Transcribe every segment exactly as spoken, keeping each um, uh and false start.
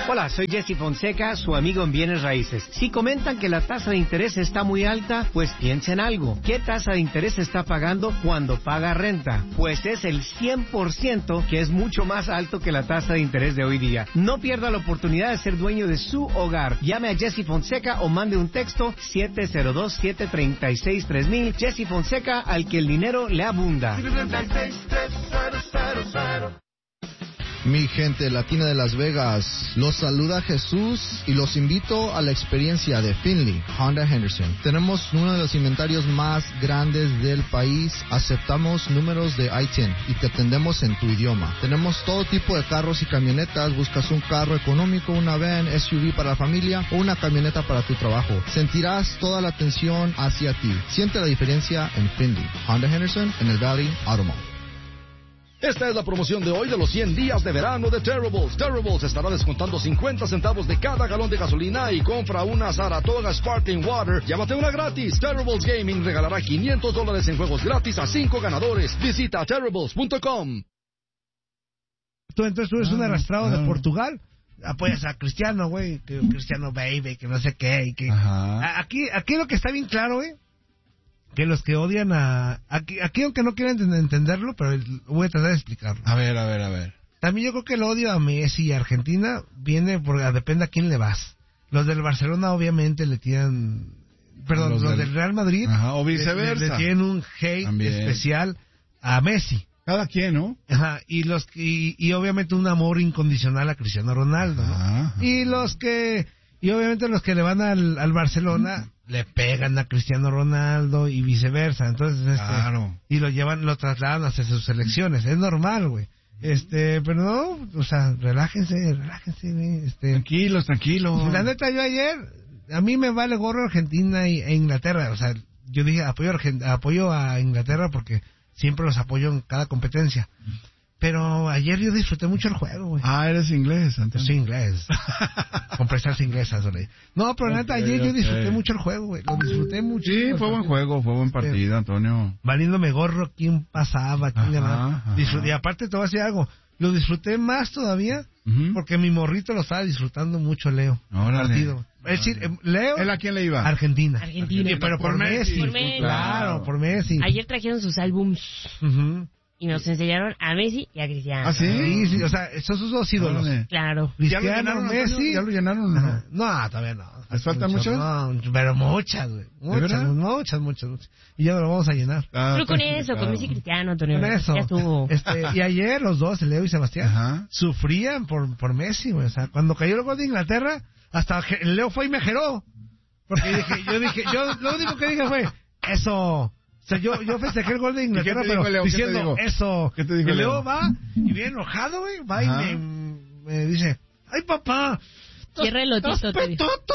Hola, soy Jesse Fonseca, su amigo en Bienes Raíces. Si comentan que la tasa de interés está muy alta, pues piensen algo. ¿Qué tasa de interés está pagando cuando paga renta? Pues es el cien por ciento, que es mucho más alto que la tasa de interés de hoy día. No pierda la oportunidad de ser dueño de su hogar. Llame a Jesse Fonseca o mande un texto siete cero dos, siete tres seis, tres mil. Jesse Fonseca, al que el dinero le abunda. Mi gente latina de Las Vegas, los saluda Jesús y los invito a la experiencia de Finley Honda Henderson. Tenemos uno de los inventarios más grandes del país, aceptamos números de I diez y te atendemos en tu idioma. Tenemos todo tipo de carros y camionetas, buscas un carro económico, una van, S U V para la familia o una camioneta para tu trabajo. Sentirás toda la atención hacia ti. Siente la diferencia en Finley Honda Henderson en el Valley Auto Mall. Esta es la promoción de hoy de los cien días de verano de Terribles. Terribles estará descontando cincuenta centavos de cada galón de gasolina y compra una Saratoga Sparkling Water. Llévate una gratis. Terribles Gaming regalará quinientos dólares en juegos gratis a cinco ganadores. Visita terribles punto com. Tú, entonces tú eres un arrastrado ah. de Portugal. Apoyas a Cristiano, güey, que Cristiano baby, que no sé qué. Y que... Ajá. Aquí, aquí lo que está bien claro, güey, que los que odian a... Aquí, aquí aunque no quieran entenderlo, pero voy a tratar de explicarlo. A ver, a ver, a ver. También yo creo que el odio a Messi y a Argentina viene porque depende a quién le vas. Los del Barcelona obviamente le tiran... Perdón, los, los del... del Real Madrid... Ajá, o viceversa. Le, le tienen un hate También. especial a Messi. Cada quien, ¿no? Ajá, y, los, y, y obviamente un amor incondicional a Cristiano Ronaldo, ¿no? Ajá. Y los que... Y obviamente los que le van al, al Barcelona... le pegan a Cristiano Ronaldo y viceversa, entonces este, claro. y lo llevan, lo trasladan hacia sus selecciones, es normal, güey. Este, pero no, o sea, relájense, relájense, güey. Este, tranquilos, tranquilos. La neta, yo ayer, a mí me vale gorro Argentina y, e Inglaterra, o sea, yo dije apoyo a, apoyo a Inglaterra porque siempre los apoyo en cada competencia. Pero ayer yo disfruté mucho el juego, güey. Ah, eres inglés, Antonio. Yo soy inglés. Con prestarse inglesas, güey. No, pero okay, neta, ayer okay. yo disfruté mucho el juego, güey. Lo disfruté mucho. Sí, fue buen juego, fue buen partido, Antonio. Valiéndome gorro, quién pasaba, quién ganaba. Y aparte te voy a decir algo, lo disfruté más todavía uh-huh. porque mi morrito lo estaba disfrutando mucho, Leo. Órale. El partido. Es decir, Leo... ¿Él a quién le iba? Argentina. Argentina. Sí, pero por, por Messi. Por Messi. Claro, por Messi. Ayer trajeron sus álbums. Uh-huh. Y nos enseñaron a Messi y a Cristiano. ¿Ah, sí? Sí, sí, o sea, esos son sus dos ídolos. Vale. Claro. Cristiano, ¿Ya lo llenaron, Messi? ¿Ya lo llenaron? No, no todavía no. ¿Les faltan muchas? No, pero muchas, güey. Muchas, muchas, muchas, muchas. Y ya lo vamos a llenar. Ah, pero con eso, claro. Con Messi y Cristiano, Antonio. Con eso. Ya estuvo. Este, y ayer los dos, Leo y Sebastián, Ajá. sufrían por, por Messi, güey. O sea, cuando cayó el gol de Inglaterra, hasta Leo fue y me geró. Porque dije, yo dije, yo lo único que dije fue, eso... O sea, yo, yo festejé el gol de Inglaterra, pero Leo? diciendo eso. ¿Qué te dijo, y Leo? Leo va, y bien enojado, güey, va Ajá. y me, me dice, ¡ay, papá! Cierra el lotito. ¡Petoto!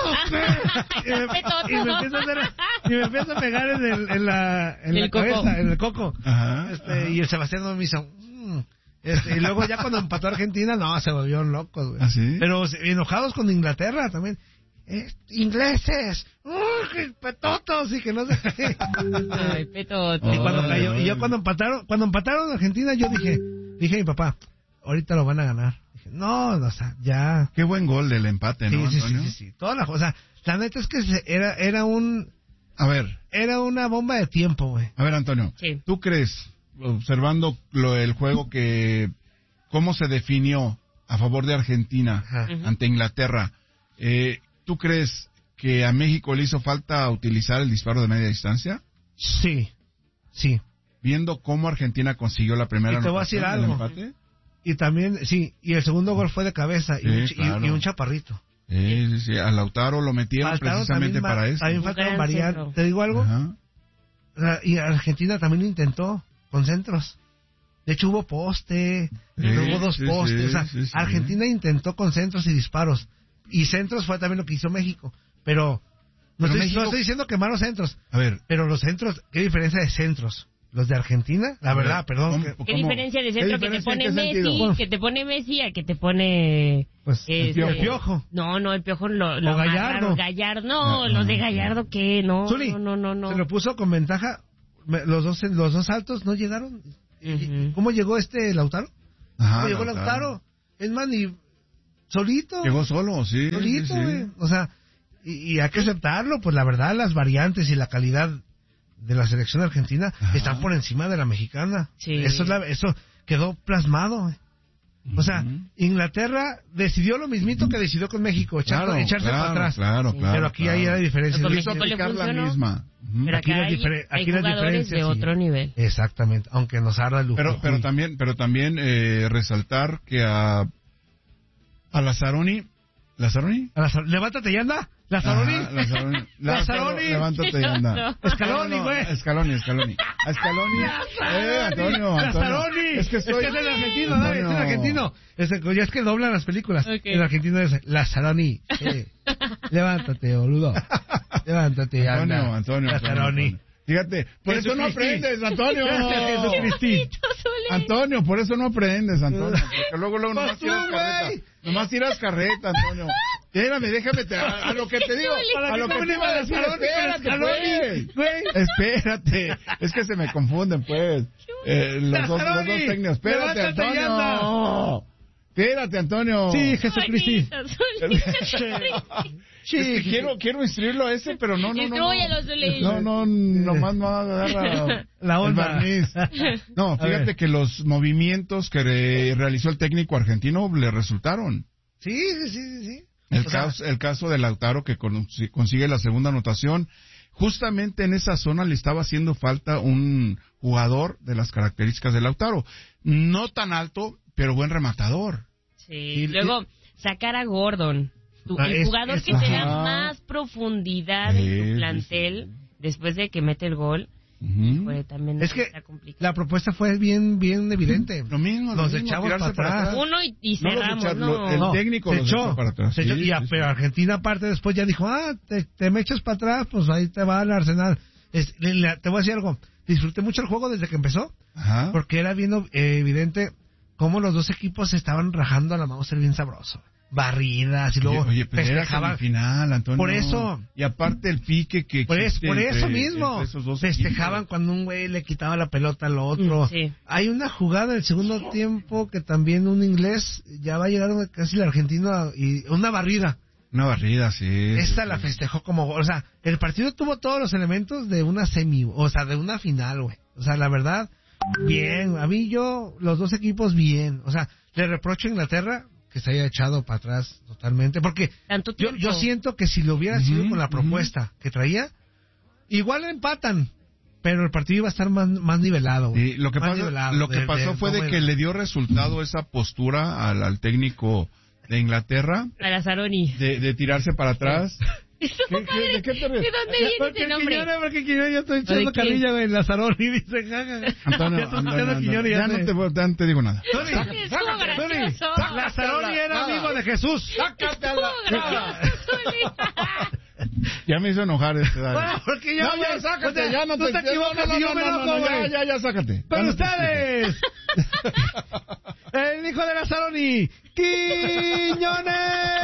y, me, y, me empieza a hacer, y me empieza a pegar en, el, en la, en la cabeza, en el coco. Ajá, este ajá. Y el Sebastián no me hizo... Mm. Este, y luego ya cuando empató Argentina, no, se volvieron locos, güey. ¿Ah, sí? Pero enojados con Inglaterra también. Eh, ingleses, uh, petotos y que no sé qué. Ay, petotos. Y cuando cayó, y yo cuando empataron, cuando empataron a Argentina, yo dije, dije a mi papá, ahorita lo van a ganar. Dije, no, o sea, ya. Qué buen gol del empate, ¿no, sí, Antonio? Sí, sí, sí, toda la cosa. La neta es que se, era, era un, a ver, era una bomba de tiempo, güey. A ver, Antonio, sí. ¿tú crees, observando lo, el juego que, cómo se definió a favor de Argentina Ajá. ante Inglaterra, eh, ¿tú crees que a México le hizo falta utilizar el disparo de media distancia? Sí, sí. Viendo cómo Argentina consiguió la primera y te voy a decir algo. Empate. Y también, sí, y el segundo gol fue de cabeza y, sí, un, claro. y, y un chaparrito. Sí, sí, sí. A Lautaro lo metieron Lautaro precisamente también, para eso. También faltaron variar. Centro. ¿Te digo algo? Ajá. Y Argentina también lo intentó con centros. De hecho hubo poste, sí, hubo dos sí, postes. Sí, o sea, sí, sí. Argentina intentó con centros y disparos. Y centros fue también lo que hizo México. Pero no, pero estoy, México... no estoy diciendo que malos centros. A ver. Pero los centros, ¿qué diferencia de centros? ¿Los de Argentina? La verdad, ver, perdón. ¿Cómo, ¿Qué ¿cómo? diferencia de centro que te pone Messi, bueno, que te pone Messi a que te pone... Pues el, eh, piojo. el Piojo. No, no, el Piojo lo... lo o Gallardo. Gallardo. No, ah, los de Gallardo, ¿qué? No, Zuli, no, no, no, no. Se lo puso con ventaja. Los dos, los dos altos no llegaron. Uh-huh. ¿Cómo llegó este Lautaro? Ajá, ¿Cómo llegó Lautaro? Lautaro? Es más, ni... solito. Llegó solo, sí. Solito, sí, sí. güey. O sea, y, y hay que aceptarlo, pues la verdad, las variantes y la calidad de la selección argentina Ajá. están por encima de la mexicana. Sí. Eso, es la, eso quedó plasmado, güey. O sea, uh-huh. Inglaterra decidió lo mismito que decidió con México, echar, claro, echarse claro, para atrás. Claro, claro. Pero aquí claro. hay la diferencia. Pero con México le funcionó. La misma. Uh-huh. Pero aquí acá hay, difer- aquí hay jugadores de otro sí. nivel. Exactamente, aunque nos arda el lujo. Pero, pero también, pero también eh, resaltar que a a Lazzaroni, ¿Lazzaroni? A la, levántate y anda. ¿Lazzaroni? Lazzaroni. Lazzaroni. Levántate y anda. Scaloni, güey. Scaloni, Scaloni. A Scaloni. Eh, Antonio, Antonio. Lazzaroni. Es que soy... Es que es el argentino, ¿no? Es el argentino. Es, el, ya es que doblan las películas. Okay. El argentino es Lazzaroni. Eh. Levántate, boludo. Levántate, anda. Antonio, Antonio. Lazzaroni. Fíjate, por eso no aprendes, Antonio. Jesucristi. Antonio, por eso no aprendes, Antonio. Porque luego, luego nomás tiras carreta. Nomás tiras carreta, Antonio. Espérame, déjame, te, a, a lo que te digo, a lo que te iba a decir, espérate, pues. Espérate, es que se me confunden, pues. Eh, los, dos, los dos técnicos. Espérate, Antonio. Espérate, Antonio. Sí, Jesucristi. Sí, es que quiero, quiero instruirlo a ese, pero no, no, no. No, no, no, nomás no agarra la onda. El barniz. No, fíjate que los movimientos que re, realizó el técnico argentino le resultaron. Sí, sí, sí, sí. El, caso, el caso de Lautaro, que con, consigue la segunda anotación. Justamente en esa zona le estaba haciendo falta un jugador de las características de Lautaro. No tan alto, pero buen rematador. Sí, y luego sacar a Gordon. Tu, ah, el es, jugador es, que ajá. te da más profundidad sí, en tu plantel sí, sí. después de que mete el gol. Uh-huh. Pues, también es que la propuesta fue bien bien evidente. Lo mismo, los lo mismo, echamos para atrás. atrás. Uno y, y cerramos. No no, el no, técnico se los echó, echó para atrás. Se echó, sí, y, sí, a, sí. pero Argentina aparte después ya dijo, ah, te, te me echas para atrás, pues ahí te va al Arsenal. Es, le, te voy a decir algo. Disfruté mucho el juego desde que empezó. Ajá. Porque era bien eh, evidente cómo los dos equipos se estaban rajando a la mano, ser bien sabroso. Barridas y luego oye, pero festejaban. Era final, Antonio. Por eso. Y aparte el pique que por, es, por eso entre, mismo. entre esos dos festejaban equipos. cuando un güey le quitaba la pelota al otro. Mm, sí. Hay una jugada del segundo tiempo que también un inglés ya va a llegar casi el argentino y una barrida. Una barrida, sí. Esta sí, la sí. festejó como, o sea, el partido tuvo todos los elementos de una semi, o sea, de una final, güey. O sea, la verdad, bien. A mí yo, los dos equipos bien. O sea, le reprocho a Inglaterra que se haya echado para atrás totalmente, porque Tanto yo, yo siento que si lo hubiera uh-huh, sido con la propuesta uh-huh. que traía, igual empatan, pero el partido iba a estar más, más nivelado. Y lo que más pasó, nivelado, lo que de, pasó de, fue de que le dio resultado esa postura al, al técnico de Inglaterra. A Lazzaroni. De, de tirarse para atrás. ¿Qué, qué, ¿De qué te ríes? ¿De dónde viene porque ese nombre? Quiñones, porque Quiñones, yo estoy echando carrilla, güey, Lazzaroni, dice, jaja. Antonio, ya, Antonio, Antonio, Antonio, ya, ya no te, ya no te digo nada. Tony, Tony, Lazzaroni era amigo de Jesús. Sácate a la... Ya me hizo enojar este Dani. Bueno, porque yo, no, ya, sácate, ya no te, te equivocas no, no, y yo no, me no, enojo, no, ya, ya, ya, sácate. Con ustedes, el hijo de Lazzaroni, Quiñones.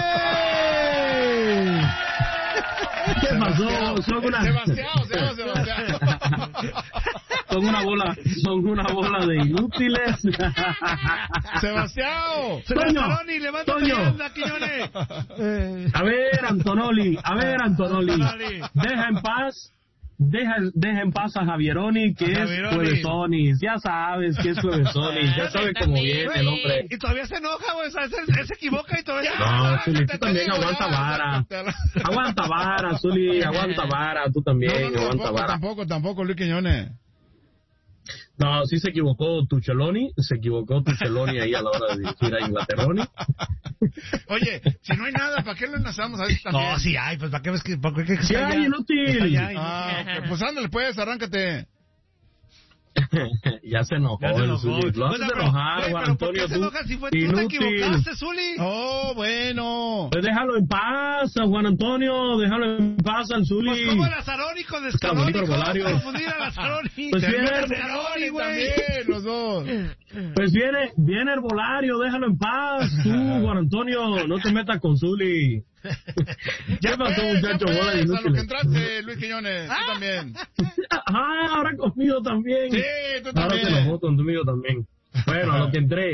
¿Qué pasó? Son una... Sebastián, Sebastián. Son una bola, son una bola de inútiles. Sebastián. Toño, Toño. Anda, Quiñones. A ver, Antonoli, a ver, Antonoli. Deja en paz. Deja, deja en paz a Javieroni, que a es Juevesonis. Ya sabes que es Juevesonis. Ya sabe cómo viene el hombre. Y todavía se enoja, güey. O sea, se, se equivoca y todavía se enoja. No, Zuli, tú también aguanta vara. Aguanta vara, Zuli, aguanta vara. Tú también, no, no, aguanta tampoco, vara. Tampoco, tampoco, Luis Quiñones. No, sí se equivocó Tucheloni. Se equivocó Tucheloni ahí a la hora de decir a Inglaterroni. Oye, si no hay nada, ¿para qué lo enlazamos a eso también? No, sí hay, pues ¿para qué ves que...? ¿Para qué, sí hay, inútil. Ah, okay. Pues ándale, pues, arráncate. Ya se enojó ya se el enojó. Zuli. Lo haces enojar, wey, Juan pero Antonio. ¿por qué se enoja si fue inútil. Tú te equivocaste, Zuli. Oh, bueno. Pues déjalo en paz, Juan Antonio. Déjalo en paz al Zuli. Pues como el Lazzaroni con Escaloni. ¿Cómo vas a confundir a Lazzaroni? Pues viene el Lazzaroni, güey. Los dos. Pues viene, viene el Volario. Déjalo en paz. Tú, Juan Antonio, no te metas con Zuli. Ya pasó, muchacho, bola de inútiles. A lo que entraste, Luis Quiñones, tú también. Ah, ahora conmigo también. Sí, tú también. Ahora se enojó conmigo también. Bueno, a lo que entré.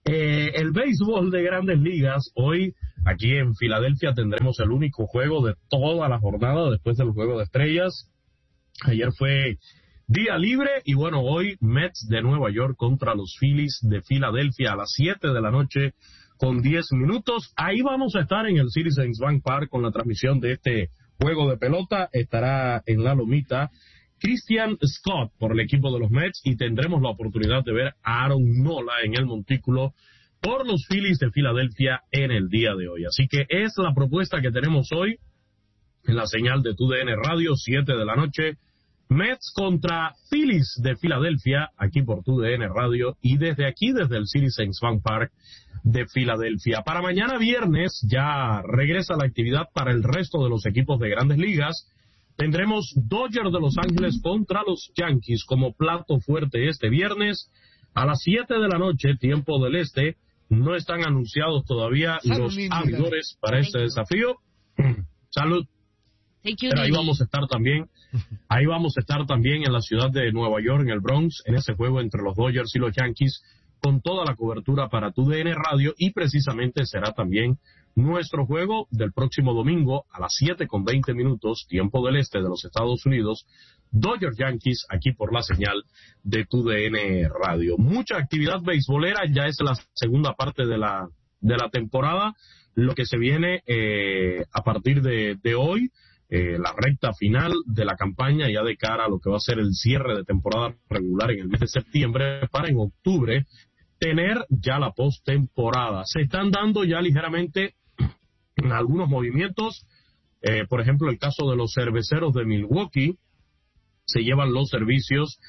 Eh, el béisbol de Grandes Ligas, hoy aquí en Filadelfia tendremos el único juego de toda la jornada después del Juego de Estrellas. Ayer fue día libre y bueno, hoy Mets de Nueva York contra los Phillies de Filadelfia a las siete de la noche con diez minutos. Ahí vamos a estar en el Citizens Bank Park con la transmisión de este juego de pelota. Estará en la lomita Christian Scott por el equipo de los Mets y tendremos la oportunidad de ver a Aaron Nola en el montículo por los Phillies de Filadelfia en el día de hoy. Así que es la propuesta que tenemos hoy en la señal de T U D N Radio, siete de la noche. Mets contra Phillies de Filadelfia, aquí por T U D N Radio y desde aquí, desde el Citizens Bank Park de Filadelfia. Para mañana viernes ya regresa la actividad para el resto de los equipos de Grandes Ligas. Tendremos Dodgers de Los Ángeles contra los Yankees como plato fuerte este viernes a las siete de la noche, tiempo del este. No están anunciados todavía los abridores para este desafío. Salud. Pero ahí vamos a estar también, ahí vamos a estar también en la ciudad de Nueva York, en el Bronx, en ese juego entre los Dodgers y los Yankees, con toda la cobertura para T U D N Radio, y precisamente será también nuestro juego del próximo domingo a las siete con veinte minutos, tiempo del este de los Estados Unidos, Dodgers Yankees, aquí por la señal de T U D N Radio. Mucha actividad beisbolera, ya es la segunda parte de la, de la temporada, lo que se viene eh, a partir de, de hoy. Eh, la recta final de la campaña ya de cara a lo que va a ser el cierre de temporada regular en el mes de septiembre para en octubre tener ya la postemporada. Se están dando ya ligeramente algunos movimientos, eh, por ejemplo el caso de los Cerveceros de Milwaukee, se llevan los servicios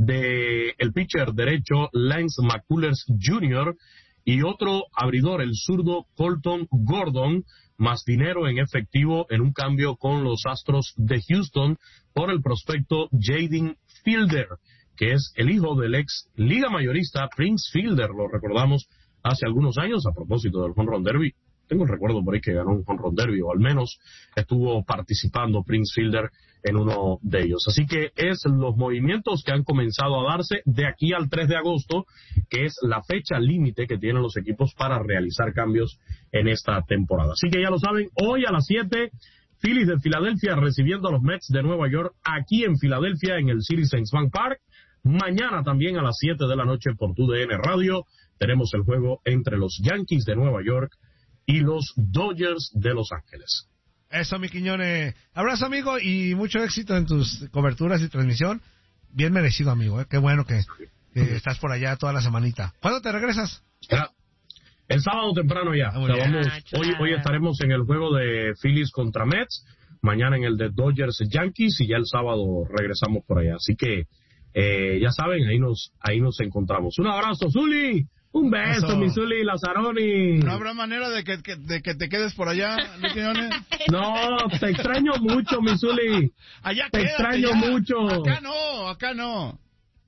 de el pitcher derecho Lance McCullers junior y otro abridor, el zurdo Colton Gordon, más dinero en efectivo en un cambio con los Astros de Houston por el prospecto Jaden Fielder, que es el hijo del ex liga mayorista Prince Fielder, lo recordamos hace algunos años a propósito del Home Run Derby. Tengo el recuerdo por ahí que ganó un Home Run Derby, o al menos estuvo participando Prince Fielder en uno de ellos. Así que es los movimientos que han comenzado a darse de aquí al tres de agosto, que es la fecha límite que tienen los equipos para realizar cambios en esta temporada. Así que ya lo saben, hoy a las siete, Phillies de Filadelfia recibiendo a los Mets de Nueva York aquí en Filadelfia en el Citizens Bank Park. Mañana también a las siete de la noche por T U D N Radio tenemos el juego entre los Yankees de Nueva York y los Dodgers de Los Ángeles. Eso, mi Quiñones. Abrazo, amigo, y mucho éxito en tus coberturas y transmisión. Bien merecido, amigo. ¿eh? Qué bueno que, que estás por allá toda la semanita. ¿Cuándo te regresas? Ya. El sábado temprano ya. O sea, vamos, hoy, hoy estaremos en el juego de Phillies contra Mets, mañana en el de Dodgers Yankees, y ya el sábado regresamos por allá. Así que, eh, ya saben, ahí nos, ahí nos encontramos. Un abrazo, Zuli. Un beso, Eso. mi Zuli Lazaroni. ¿No habrá manera de que, que, de que te quedes por allá, Quiñones? No, te extraño mucho, mi Zuli. Allá Te quédate, extraño ya. mucho. Acá no, acá no.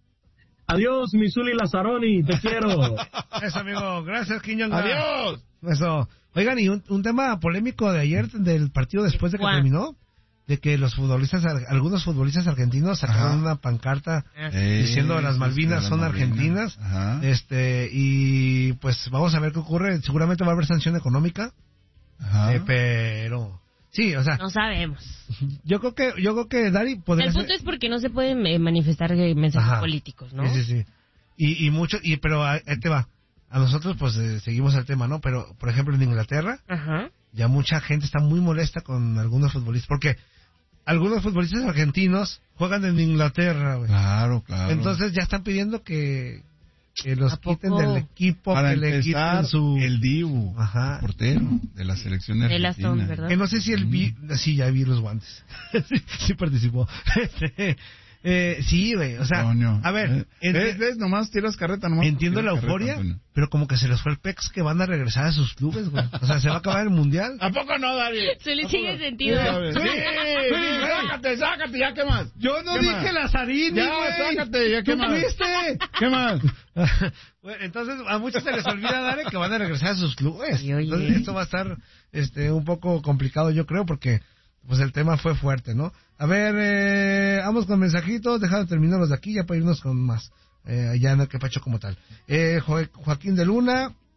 Adiós, mi Zuli Lazaroni, te quiero. Eso, amigo. Gracias, Quiñones. Adiós. Eso. Oigan, y un, un tema polémico de ayer, del partido después de que Juan. terminó, de que los futbolistas, algunos futbolistas argentinos sacaron Ajá. una pancarta Eh, diciendo las Malvinas las son Malvinas. argentinas. Ajá. Este, y pues vamos a ver qué ocurre. Seguramente va a haber sanción económica. Ajá. Eh, pero sí, o sea, No sabemos. yo creo que yo creo que Dari podría El punto ser- es porque no se pueden eh, manifestar eh, mensajes Ajá. políticos, ¿no? Sí, sí, sí. Y, y mucho, y pero ahí te va. A nosotros pues eh, seguimos el tema, ¿no? Pero por ejemplo en Inglaterra Ajá. ya mucha gente está muy molesta con algunos futbolistas porque algunos futbolistas argentinos juegan en Inglaterra, güey. Claro, claro. Entonces ya están pidiendo que, que los ¿A quiten poco? del equipo, Para que le empezar, quiten su... el Dibu, Ajá. el portero de la selección El argentina. Aston, ¿verdad? Que no sé si él vi... Sí, ya vi los guantes. sí, sí participó. Este, eh, sí, güey, o sea, Coño. a ver... Eh, ent- ¿Ves, ves? Nomás tiras carreta, nomás. Entiendo la tiras carreta, euforia, Antonio. pero como que se les fue el pex que van a regresar a sus clubes, güey. O sea, se va a acabar el mundial. ¿A poco no, Dari? Se le sigue sentido. Sí, sí, sácate, sácate, ya, ¿qué más? Yo no ¿Qué dije más? Lazarini, Ya, güey. sácate, ya, ¿qué ¿Tú más? viste? ¿Qué más? Bueno, entonces a muchos se les olvida, Dare, que van a regresar a sus clubes. Y oye. Entonces esto va a estar este un poco complicado, yo creo, porque pues el tema fue fuerte, ¿no? A ver, eh, vamos con mensajitos, dejando terminar los de aquí ya para irnos con más, eh, ya en el Quepacho como tal. Eh, Jo- Joaquín de Luna,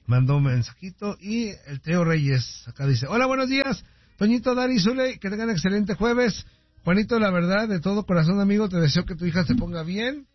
mandó un mensajito. Y el Teo Reyes acá dice: hola, buenos días, Toñito, Dari, Zule, que tengan excelente jueves. Juanito, la verdad, de todo corazón, amigo, te deseo que tu hija se ponga bien.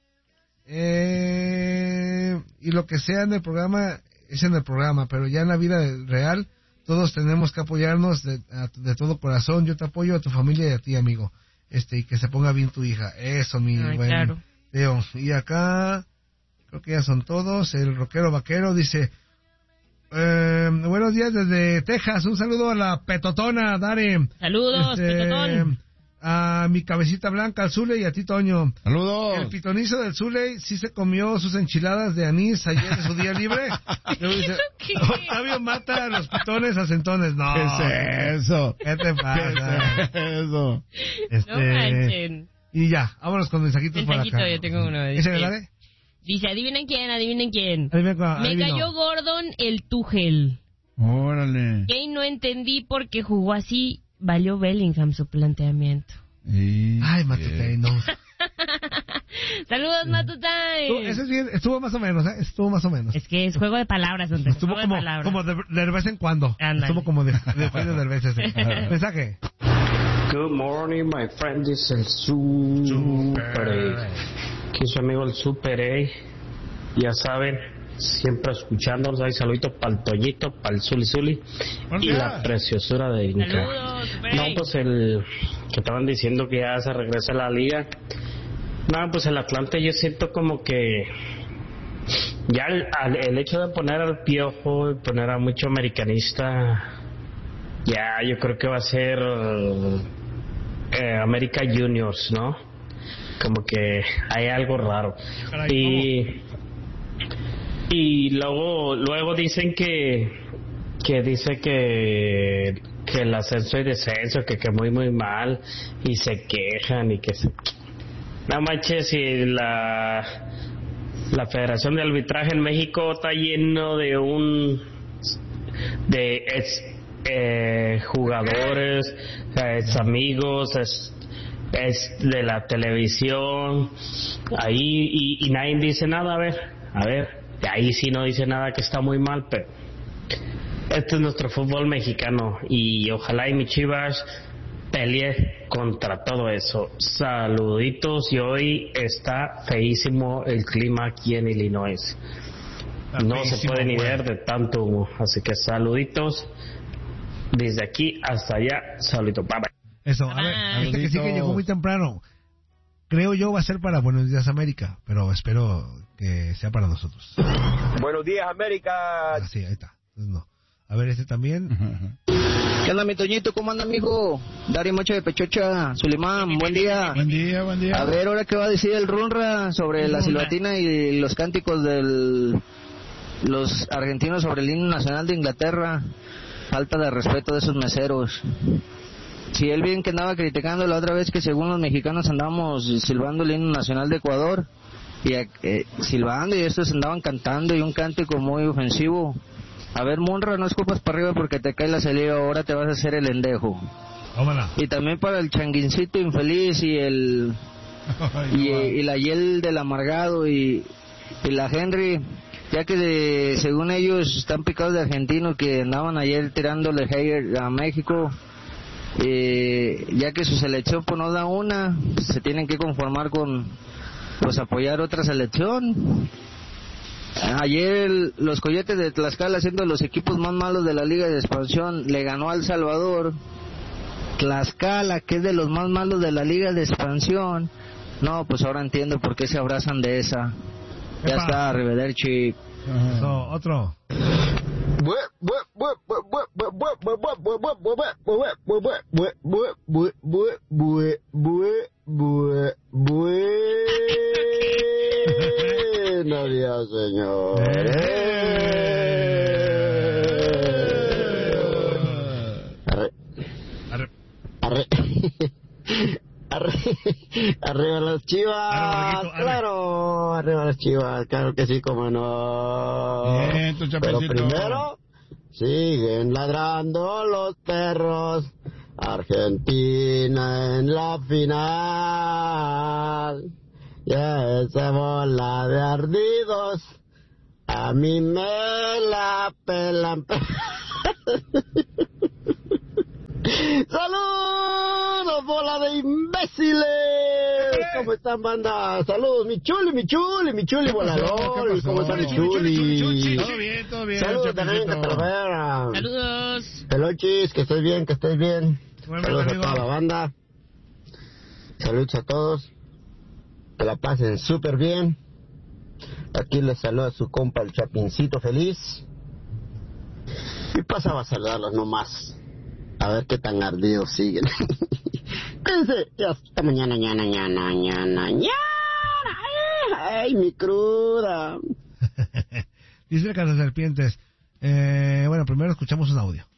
Eh, y lo que sea en el programa, es en el programa, pero ya en la vida real, todos tenemos que apoyarnos de, de todo corazón. Yo te apoyo, a tu familia y a ti, amigo. Este, y que se ponga bien tu hija. Eso, mi Ay, buen claro. Teo. Y acá, creo que ya son todos. El rockero vaquero dice: eh, buenos días desde Texas. Un saludo a la Petotona, Dare. Saludos, este, Petotón. A mi cabecita blanca, al Zule, y a ti, Toño. Saludos. El pitonizo del Zule sí se comió sus enchiladas de anís ayer en su día libre. Luego dice: Octavio mata a los pitones a centones. No. ¿Qué es eso? ¿Qué te pasa? ¿Qué es eso? Este, No manchen. Y ya, vámonos con mensajitos para Mensajito, acá. yo tengo uno. ¿Ese Dice, dale? dice, adivinen quién, adivinen quién. Adivina, Me adivino. cayó Gordon el Tuchel. Órale. Que no entendí por qué jugó así. Valió Bellingham su planteamiento. Sí, Ay, Matutay, no. Saludos, Matutay. Tú, ese es bien, estuvo más o menos, ¿eh? Estuvo más o menos. Es que es juego de palabras, donde Estuvo juego como, de palabras. como de, de vez en cuando. Ándale. Estuvo como de, de Eugenio Derbez ese. Mensaje. Good morning, my friend. Dice el Super A. Aquí su amigo el Super A. Ya saben, siempre escuchándonos. Ahí saludito para el Toñito, para el Zuli Zuli y la preciosura de Inca. Saludos, Super A. No, pues el que estaban diciendo que ya se regresa a la liga. No, pues el Atlante yo siento como que ya el, el hecho de poner al Piojo y poner a mucho americanista, ya yo creo que va a ser eh, América Juniors, ¿no? Como que hay algo raro. Caray, y y luego luego dicen que que dice que que el ascenso y descenso, que que muy muy mal, y se quejan y que se... No manches, si la la Federación de Arbitraje en México está lleno de un de ex, eh, jugadores, ex amigos, es, es de la televisión ahí, y, y nadie dice nada. A ver, a ver, de ahí sí no dice nada, que está muy mal, pero este es nuestro fútbol mexicano y ojalá y mi Chivas pelee contra todo eso. Saluditos, y hoy está feísimo el clima aquí en Illinois. Está No feísimo, se puede ni güey. ver de tanto humo, así que saluditos desde aquí hasta allá. Saluditos, bye bye. Eso, a ver, Ah. este que sí que llegó muy temprano. Creo yo va a ser para Buenos Días América, pero espero que sea para nosotros. Buenos días, América. Ah, sí, ahí está. Entonces, no. A ver, este también. ¿Qué onda, mi Toñito? ¿Cómo anda, mijo? Dari Mocha de Pechocha, Sulimán, buen día. Buen día, buen día. A ver, ahora qué va a decir el Runra sobre la silbatina y los cánticos de los argentinos sobre el himno nacional de Inglaterra. Falta de respeto de esos meseros. Si él bien que andaba criticando la otra vez que según los mexicanos andábamos silbando el himno nacional de Ecuador, y eh, silbando, y estos andaban cantando, y un cántico muy ofensivo. A ver, Munra, no escupas para arriba porque te cae la saliva, ahora te vas a hacer el endejo. Tómala. Y también para el changuincito infeliz y el y, y la Yel del amargado y, y la Henry, ya que de, según ellos están picados de argentinos que andaban ayer tirándole hate a México, eh, ya que su selección pues no da una, pues, se tienen que conformar con pues apoyar otra selección. Ayer los Coyotes de Tlaxcala, siendo los equipos más malos de la Liga de Expansión, le ganó a El Salvador. Tlaxcala, que es de los más malos de la Liga de Expansión. No, pues ahora entiendo por qué se abrazan de esa. Ya Epa. está, arrivederci. Eso, otro. Buenos días, señor. Arre. Arre. Arre. Arre. Arriba las Chivas. Arre, borreguito, arre. Claro, arriba las Chivas, claro que sí, como no. Bien, tu Pero chapecito. primero siguen ladrando los perros. Argentina en la final. Ya esa bola de ardidos A mí me la pelan. ¡Saludos, bola de imbéciles! ¿Cómo están, banda? Saludos, mi chuli, mi chuli, mi chuli, volador. ¿Cómo está mi chuli? Todo bien, todo bien. Saludos también, Catalavera. Saludos. Pelochis, que estés bien, que estés bien. Bueno, Saludos amigo. a toda la banda. Saludos a todos. Que la pasen súper bien. Aquí les saluda su compa el Chapincito Feliz. Y pasaba a saludarlos nomás. A ver qué tan ardidos siguen. Cuídense. Y hasta mañana, mañana, mañana, mañana, mañana. Ay, mi cruda. Dice el Cazaserpientes. Eh, bueno, primero escuchamos un audio.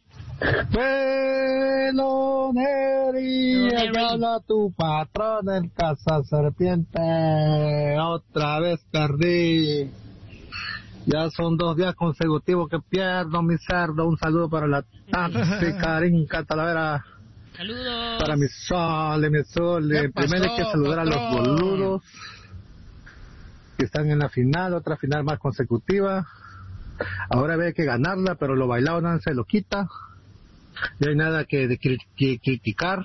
Pelonería, ya habla tu patrón, el Cazaserpiente. Otra vez perdí. Ya son dos días consecutivos que pierdo, mi cerdo. Un saludo para la Taxi Karin Catalavera. Saludos. Para mi sol, mi sol. Primero hay que saludar a los boludos que están en la final, otra final más consecutiva. Ahora había que ganarla, pero lo bailado no se lo quita. No hay nada que, de, que, que criticar.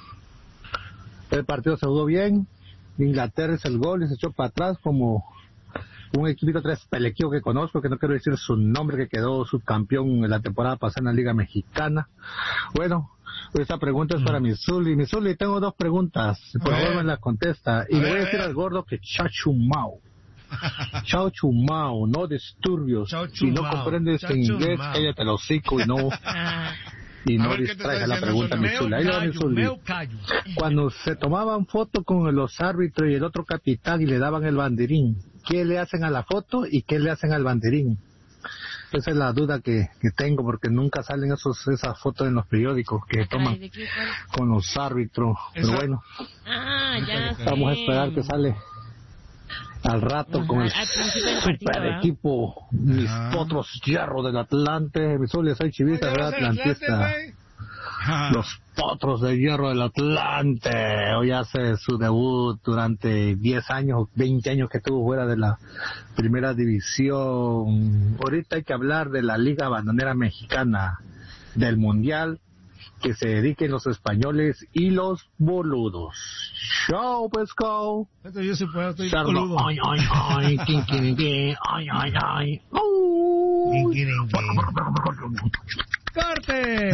El partido se jugó bien. Inglaterra es el gol y se echó para atrás como un equipo tres pelequillo que conozco, que no quiero decir su nombre, que quedó subcampeón en la temporada pasada en la Liga Mexicana. Bueno, esta pregunta es para Misuli. Misuli, tengo dos preguntas, por favor me las contesta. Y le voy a decir al gordo que chachumao. Chao chumao, no disturbios. Si no comprendes inglés, cállate el hocico y no... y no distraiga la pregunta, Misuli. Ahí va Misuli. Cuando se tomaban fotos con los árbitros y el otro capitán y le daban el banderín, ¿qué le hacen a la foto y qué le hacen al banderín? Esa es la duda que, que tengo, porque nunca salen esos esas fotos en los periódicos que toman con los árbitros. Pero bueno, ah, ya vamos a sé. esperar que sale al rato. Ajá, con el super equipo, mis ah. potros hierro del Atlante. Mi soy chivista, ¿verdad? Atlantista. Los potros de hierro del Atlante. Hoy hace su debut durante diez años, veinte años que estuvo fuera de la primera división. Ahorita hay que hablar de la Liga Bandonera Mexicana, del Mundial, que se dediquen los españoles y los boludos. Chao, pescado. Esto yo sí puedo, estoy Sardo. boludo. Ay, ay, ay, kin, kin, kin, ay, ay, ay. Kin, kin, kin. ¡Corte!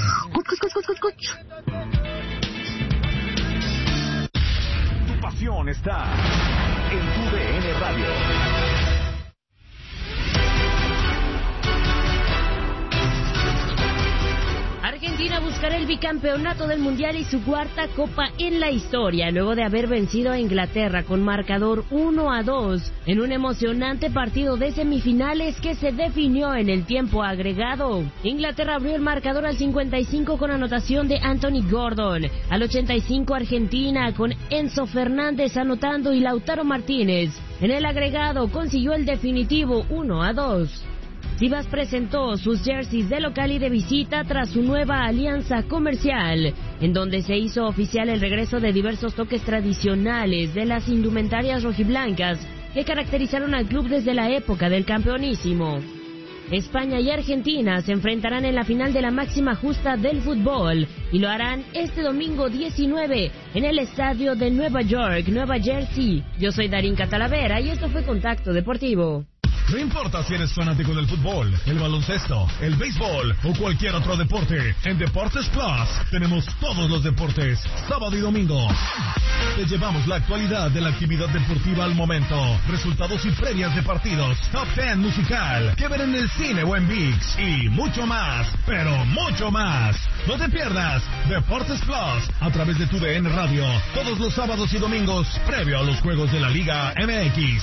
Tu pasión está en tu D N Radio. Argentina buscará el bicampeonato del Mundial y su cuarta copa en la historia, luego de haber vencido a Inglaterra con marcador uno a dos en un emocionante partido de semifinales que se definió en el tiempo agregado. Inglaterra abrió el marcador al cincuenta y cinco con anotación de Anthony Gordon, al ochenta y cinco Argentina con Enzo Fernández anotando y Lautaro Martínez en el agregado consiguió el definitivo uno a dos. Chivas presentó sus jerseys de local y de visita tras su nueva alianza comercial, en donde se hizo oficial el regreso de diversos toques tradicionales de las indumentarias rojiblancas que caracterizaron al club desde la época del campeonísimo. España y Argentina se enfrentarán en la final de la máxima justa del fútbol y lo harán este domingo diecinueve en el estadio de Nueva York, Nueva Jersey. Yo soy Darín Catalavera y esto fue Contacto Deportivo. No importa si eres fanático del fútbol, el baloncesto, el béisbol o cualquier otro deporte, en Deportes Plus tenemos todos los deportes, sábado y domingo. Te llevamos la actualidad de la actividad deportiva al momento, resultados y previas de partidos, top diez musical, que ver en el cine o en ViX y mucho más, pero mucho más. No te pierdas Deportes Plus a través de tu D N Radio, todos los sábados y domingos, previo a los juegos de la Liga M X.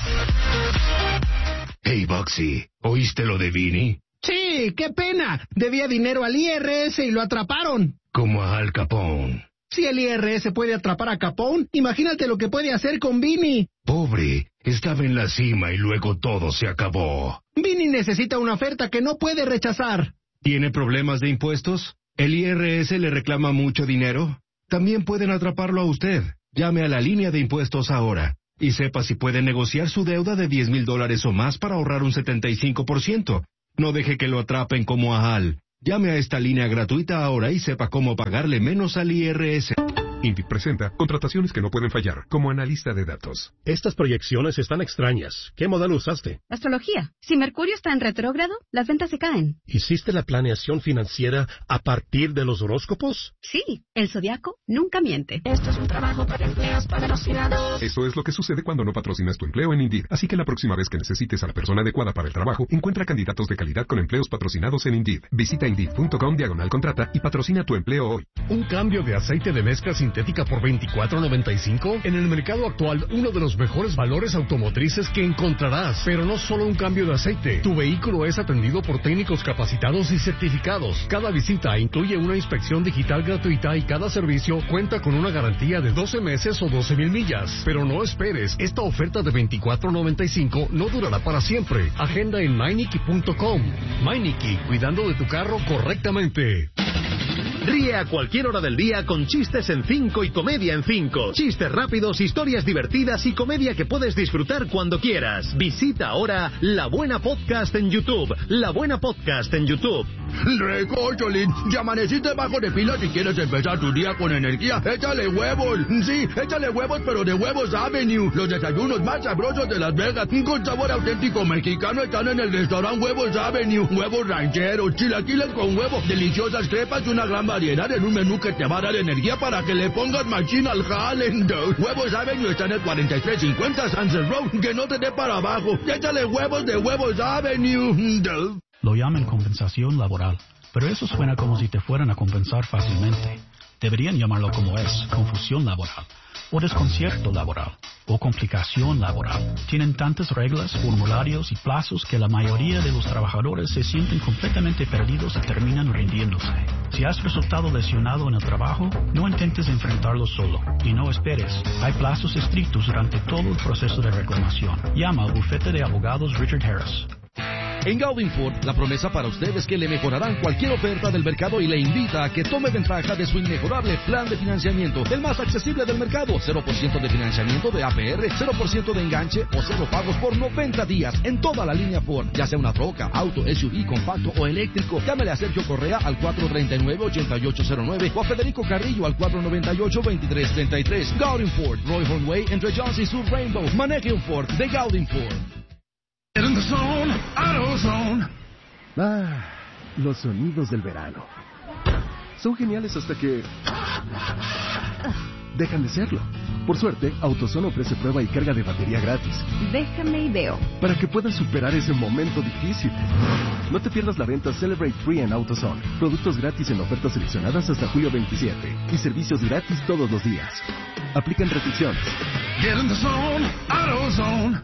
Hey, Boxy, ¿oíste lo de Vini? Sí, qué pena. Debía dinero al I R S y lo atraparon. Como a Al Capone. Si el I R S puede atrapar a Capone, imagínate lo que puede hacer con Vini. Pobre, estaba en la cima y luego todo se acabó. Vini necesita una oferta que no puede rechazar. ¿Tiene problemas de impuestos? ¿El I R S le reclama mucho dinero? También pueden atraparlo a usted. Llame a la línea de impuestos ahora. Y sepa si puede negociar su deuda de diez mil dólares o más para ahorrar un setenta y cinco por ciento. No deje que lo atrapen como a Hal. Llame a esta línea gratuita ahora y sepa cómo pagarle menos al I R S. Indeed presenta contrataciones que no pueden fallar, como analista de datos. Estas proyecciones están extrañas. ¿Qué modelo usaste? Astrología. Si Mercurio está en retrógrado, las ventas se caen. ¿Hiciste la planeación financiera a partir de los horóscopos? Sí, el zodiaco nunca miente. Esto es un trabajo para empleados patrocinados. Eso es lo que sucede cuando no patrocinas tu empleo en Indeed. Así que la próxima vez que necesites a la persona adecuada para el trabajo, encuentra candidatos de calidad con empleos patrocinados en Indeed. Visita Indeed.com diagonal contrata y patrocina tu empleo hoy. ¿Un cambio de aceite de mezcla sintética por veinticuatro noventa y cinco? En el mercado actual, uno de los mejores valores automotrices que encontrarás. Pero no solo un cambio de aceite. Tu vehículo es atendido por técnicos capacitados y certificados. Cada visita incluye una inspección digital gratuita y cada servicio cuenta con una garantía de doce meses o doce mil millas. Pero no esperes, esta oferta de veinticuatro noventa y cinco no durará para siempre. Agenda en my niki punto com. MyNiki, cuidando de tu carro correctamente. Ríe a cualquier hora del día con chistes en cinco y comedia en cinco. Chistes rápidos, historias divertidas y comedia que puedes disfrutar cuando quieras. Visita ahora La Buena Podcast en YouTube. La Buena Podcast en YouTube. Recócholín, ya amaneciste bajo de pila si quieres empezar tu día con energía. Échale huevos. Sí, échale huevos, pero de Huevos Avenue. Los desayunos más sabrosos de Las Vegas, con sabor auténtico mexicano, están en el restaurante Huevos Avenue. Huevos rancheros, chilaquiles con huevo, deliciosas crepas y una gran variedad en un menú que te va a dar energía para que le pongas machín al jale. Huevos Avenue está en el cuarenta y tres cincuenta Sunset Road. Que no te dé para abajo. Échale huevos de Huevos Avenue. Lo llaman compensación laboral, pero eso suena como si te fueran a compensar fácilmente. Deberían llamarlo como es, confusión laboral, o desconcierto laboral, o complicación laboral. Tienen tantas reglas, formularios y plazos que la mayoría de los trabajadores se sienten completamente perdidos y terminan rindiéndose. Si has resultado lesionado en el trabajo, no intentes enfrentarlo solo y no esperes. Hay plazos estrictos durante todo el proceso de reclamación. Llama al bufete de abogados Richard Harris. En Gaudin Ford, la promesa para usted es que le mejorarán cualquier oferta del mercado y le invita a que tome ventaja de su inmejorable plan de financiamiento, el más accesible del mercado. cero por ciento de financiamiento de A P R, cero por ciento de enganche o cero pagos por noventa días en toda la línea Ford, ya sea una troca, auto, S U V, compacto o eléctrico. Llámele a Sergio Correa al cuatro tres nueve, ocho ocho cero nueve o a Federico Carrillo al cuatro nueve ocho, veintitrés treinta y tres. Gaudin Ford, Roy Hornway, entre Jones y Sur Rainbow. Maneje un Ford de Gaudin Ford. In the zone, AutoZone. Ah, los sonidos del verano. Son geniales hasta que dejan de serlo. Por suerte, AutoZone ofrece prueba y carga de batería gratis. Déjame y veo. Para que puedas superar ese momento difícil. No te pierdas la venta Celebrate Free en AutoZone. Productos gratis en ofertas seleccionadas hasta julio veintisiete. Y servicios gratis todos los días. Aplican restricciones. Get in the zone, AutoZone.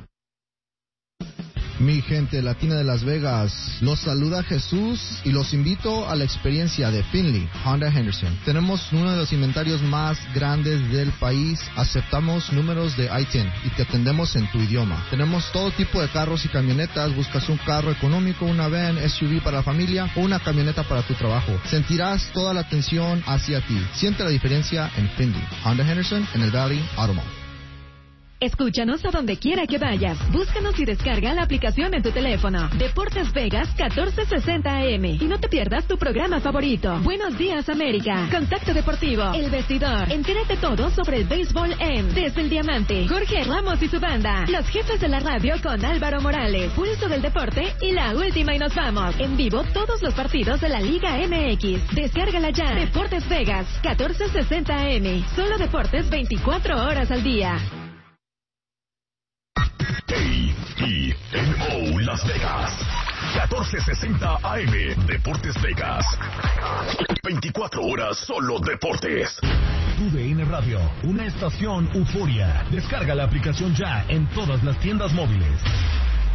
Mi gente latina de Las Vegas, los saluda Jesús y los invito a la experiencia de Finley, Honda Henderson. Tenemos uno de los inventarios más grandes del país, aceptamos números de I diez y te atendemos en tu idioma. Tenemos todo tipo de carros y camionetas, buscas un carro económico, una van, S U V para la familia o una camioneta para tu trabajo. Sentirás toda la atención hacia ti. Siente la diferencia en Finley, Honda Henderson en el Valley Auto Mall. Escúchanos a donde quiera que vayas. Búscanos y descarga la aplicación en tu teléfono. Deportes Vegas catorce sesenta A M. Y no te pierdas tu programa favorito. Buenos días, América. Contacto Deportivo. El Vestidor. Entérate todo sobre el béisbol en Desde el Diamante. Jorge Ramos y su banda. Los jefes de la radio con Álvaro Morales. Pulso del deporte y la última y nos vamos. En vivo todos los partidos de la Liga M X. Descárgala ya. Deportes Vegas catorce sesenta A M. Solo deportes veinticuatro horas al día. A E N O Las Vegas, catorce sesenta A M, Deportes Vegas, veinticuatro horas solo deportes. Tu D N Radio, una estación euforia. Descarga la aplicación ya en todas las tiendas móviles.